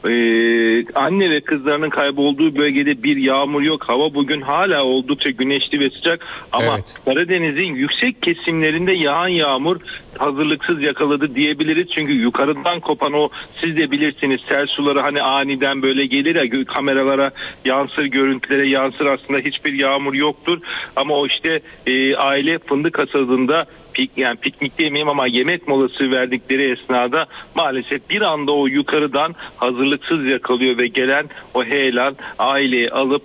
anne ve kızlarının kaybolduğu bölgede bir yağmur yok. Hava bugün hala oldukça güneşli ve sıcak ama Evet. Karadeniz'in yüksek kesimlerinde yağan yağmur hazırlıksız yakaladı diyebiliriz. Çünkü yukarıdan kopan o, siz de bilirsiniz, sel suları hani aniden böyle gelir ya, kameralara yansır, görüntülere yansır, aslında hiçbir yağmur yoktur. Ama o işte aile fındık hasadında yani piknik demeyeyim ama yemek molası verdikleri esnada maalesef bir anda o yukarıdan hazırlıksız yakalıyor ve gelen o heyelan aileyi alıp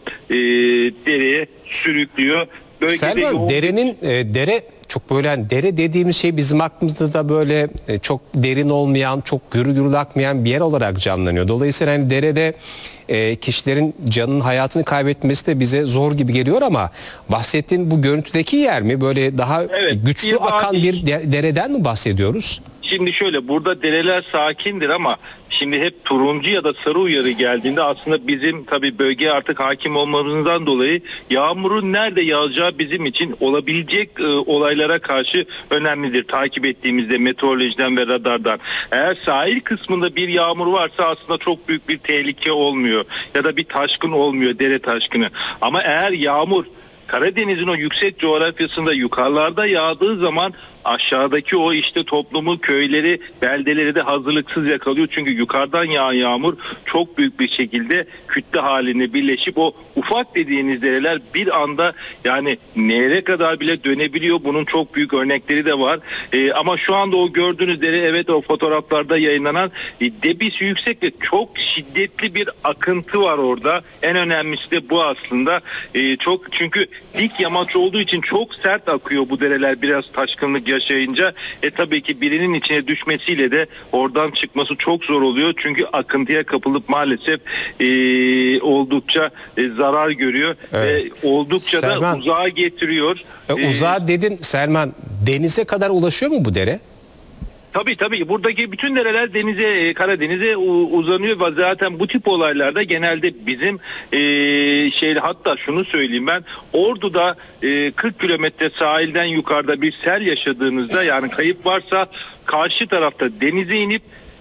dereye sürüklüyor. Selman, dere çok böyle, hani dere dediğimiz şey bizim aklımızda da böyle çok derin olmayan, çok gürül gürül akmayan bir yer olarak canlanıyor. Dolayısıyla hani derede kişilerin canının, hayatını kaybetmesi de bize zor gibi geliyor ama bahsettiğin bu görüntüdeki yer mi? Böyle daha güçlü akan bir dereden mi bahsediyoruz? Şimdi şöyle, burada dereler sakindir ama şimdi hep turuncu ya da sarı uyarı geldiğinde aslında bizim tabii bölgeye artık hakim olmamızdan dolayı yağmurun nerede yağacağı bizim için olabilecek olaylara karşı önemlidir. Takip ettiğimizde meteorolojiden ve radardan. Eğer sahil kısmında bir yağmur varsa aslında çok büyük bir tehlike olmuyor ya da bir taşkın olmuyor, dere taşkını. Ama eğer yağmur Karadeniz'in o yüksek coğrafyasında yukarılarda yağdığı zaman aşağıdaki o işte toplumu, köyleri, beldeleri de hazırlıksız yakalıyor. Çünkü yukarıdan yağan yağmur çok büyük bir şekilde kütle halinde birleşip o ufak dediğiniz dereler bir anda yani nehre kadar bile dönebiliyor. Bunun çok büyük örnekleri de var. Ama şu anda o gördüğünüz dere, evet, o fotoğraflarda yayınlanan debisi yüksek ve çok şiddetli bir akıntı var orada. En önemlisi de bu aslında. Çok, çünkü dik yamaç olduğu için çok sert akıyor bu dereler biraz taşkınlık yaşayınca. Tabii ki birinin içine düşmesiyle de oradan çıkması çok zor oluyor. Çünkü akıntıya kapılıp maalesef oldukça zarar görüyor. Evet. Oldukça Selman, da uzağa getiriyor. Uzağa dedin Selman, denize kadar ulaşıyor mu bu dere? Tabii buradaki bütün dereler denize, Karadeniz'e uzanıyor ve zaten bu tip olaylarda genelde bizim hatta şunu söyleyeyim, ben Ordu'da 40 kilometre sahilden yukarıda bir sel yaşadığınızda, yani kayıp varsa, karşı tarafta denize inip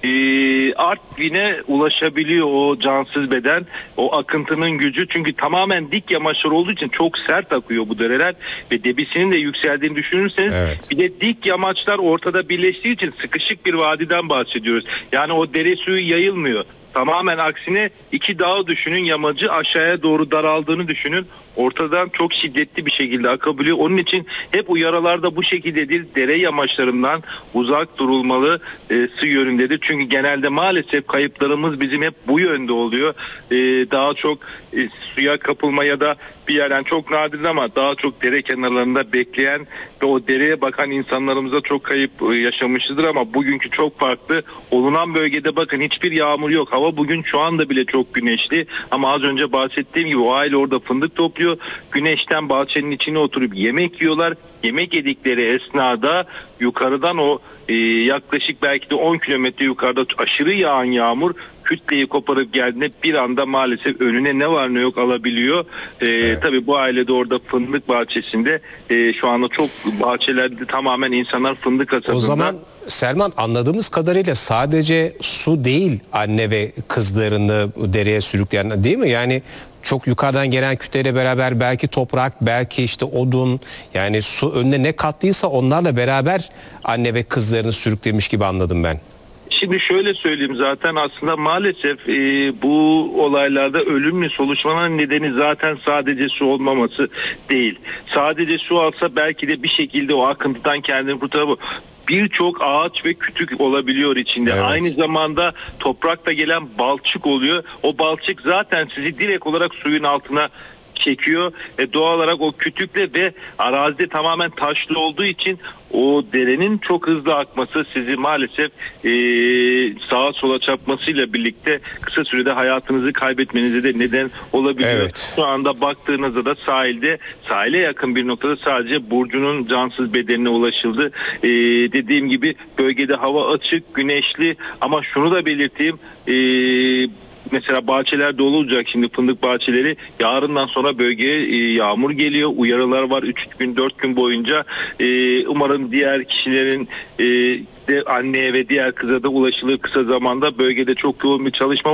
Artvin'e ulaşabiliyor o cansız beden, o akıntının gücü. Çünkü tamamen dik yamaçlar olduğu için çok sert akıyor bu dereler ve debisinin de yükseldiğini düşünürseniz, bir de dik yamaçlar ortada birleştiği için sıkışık bir vadiden bahsediyoruz. Yani o dere suyu yayılmıyor. Tamamen aksine iki dağı düşünün, yamacı aşağıya doğru daraldığını düşünün. Ortadan çok şiddetli bir şekilde akabiliyor. Onun için hep uyarılarda bu şekildedir. Dere yamaçlarından uzak durulmalı su yönündedir. Çünkü genelde maalesef kayıplarımız bizim hep bu yönde oluyor. Daha çok suya kapılma ya da bir yerden, çok nadir ama daha çok dere kenarlarında bekleyen ve o dereye bakan insanlarımıza çok kayıp yaşamışızdır ama bugünkü çok farklı. Olunan bölgede bakın hiçbir yağmur yok. Hava bugün şu anda bile çok güneşli ama az önce bahsettiğim gibi o aile orada fındık topluyor. Güneşten bahçenin içine oturup yemek yiyorlar. Yemek yedikleri esnada yukarıdan o yaklaşık belki de 10 kilometre yukarıda aşırı yağan yağmur kütleyi koparıp geldiğinde bir anda maalesef önüne ne var ne yok alabiliyor. Tabii bu aile de orada fındık bahçesinde, şu anda çok bahçelerde tamamen insanlar fındık hasadında. O zaman Selman, anladığımız kadarıyla sadece su değil anne ve kızlarını dereye sürükleyen, değil mi? Yani çok yukarıdan gelen kütleyle beraber belki toprak, belki işte odun, yani su önüne ne kattıysa onlarla beraber anne ve kızlarını sürüklemiş gibi anladım ben. Şimdi şöyle söyleyeyim, zaten aslında maalesef bu olaylarda ölümle sonuçlanan nedeni zaten sadece su olmaması değil. Sadece su alsa belki de bir şekilde o akıntıdan kendini kurtarabilir. Birçok ağaç ve kütük olabiliyor içinde. Evet. Aynı zamanda toprakta gelen balçık oluyor. O balçık zaten sizi direkt olarak suyun altına çekiyor. Doğal olarak o kütükle ve arazide tamamen taşlı olduğu için o derenin çok hızlı akması sizi maalesef sağa sola çarpmasıyla birlikte kısa sürede hayatınızı kaybetmenize de neden olabiliyor. Evet. Şu anda baktığınızda da sahile yakın bir noktada sadece Burcu'nun cansız bedenine ulaşıldı. Dediğim gibi bölgede hava açık, güneşli ama şunu da belirteyim, mesela bahçeler dolu olacak şimdi, fındık bahçeleri. Yarından sonra bölgeye yağmur geliyor. Uyarılar var 3 gün 4 gün boyunca. Umarım diğer kişilerin de anneye ve diğer kıza da ulaşılır kısa zamanda. Bölgede çok yoğun bir çalışma